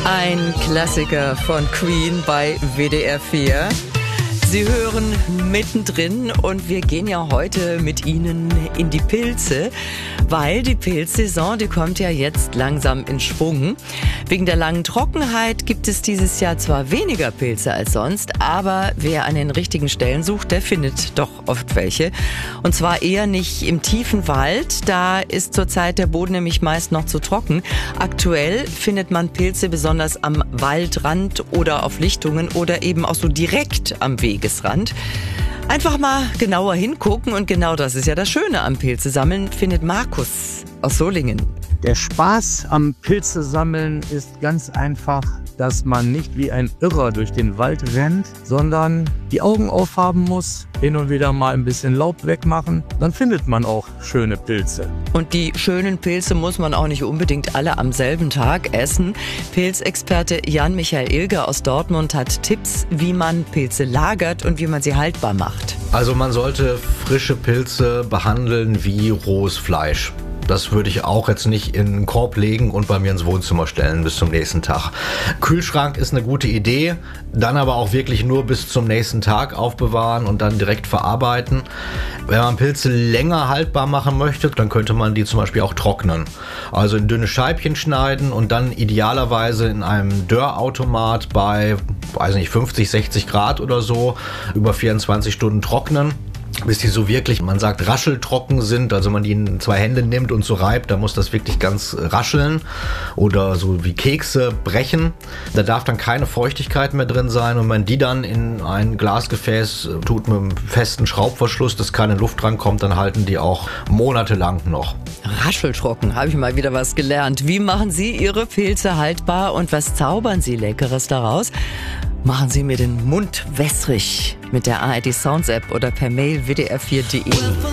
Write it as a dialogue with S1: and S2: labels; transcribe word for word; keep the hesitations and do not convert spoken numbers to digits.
S1: Ein Klassiker von Queen bei W D R vier. Sie hören mittendrin und wir gehen ja heute mit Ihnen in die Pilze, weil die Pilzsaison, die kommt ja jetzt langsam in Schwung. Wegen der langen Trockenheit gibt es dieses Jahr zwar weniger Pilze als sonst, aber wer an den richtigen Stellen sucht, der findet doch oft welche. Und zwar eher nicht im tiefen Wald, da ist zurzeit der Boden nämlich meist noch zu trocken. Aktuell findet man Pilze besonders am Waldrand oder auf Lichtungen oder eben auch so direkt am Weg. Wegesrand. Einfach mal genauer hingucken und genau das ist ja das Schöne am Pilze sammeln, findet Markus aus Solingen.
S2: Der Spaß am Pilze sammeln ist ganz einfach, dass man nicht wie ein Irrer durch den Wald rennt, sondern die Augen aufhaben muss, hin und wieder mal ein bisschen Laub wegmachen, dann findet man auch schöne Pilze.
S1: Und die schönen Pilze muss man auch nicht unbedingt alle am selben Tag essen. Pilzexperte Jan-Michael Ilger aus Dortmund hat Tipps, wie man Pilze lagert und wie man sie haltbar macht.
S3: Also man sollte frische Pilze behandeln wie rohes Fleisch. Das würde ich auch jetzt nicht in einen Korb legen und bei mir ins Wohnzimmer stellen bis zum nächsten Tag. Kühlschrank ist eine gute Idee, dann aber auch wirklich nur bis zum nächsten Tag aufbewahren und dann direkt verarbeiten. Wenn man Pilze länger haltbar machen möchte, dann könnte man die zum Beispiel auch trocknen. Also in dünne Scheibchen schneiden und dann idealerweise in einem Dörrautomat bei, weiß nicht, fünfzig, sechzig Grad oder so über vierundzwanzig Stunden trocknen. Bis die so wirklich, man sagt, rascheltrocken sind, also man die in zwei Hände nimmt und so reibt, da muss das wirklich ganz rascheln oder so wie Kekse brechen. Da darf dann keine Feuchtigkeit mehr drin sein und wenn man die dann in ein Glasgefäß tut mit einem festen Schraubverschluss, dass keine Luft drankommt, dann halten die auch monatelang noch.
S1: Rascheltrocken, habe ich mal wieder was gelernt. Wie machen Sie Ihre Pilze haltbar und was zaubern Sie Leckeres daraus? Machen Sie mir den Mund wässrig mit der A R D Sounds App oder per Mail w d r vier punkt d e.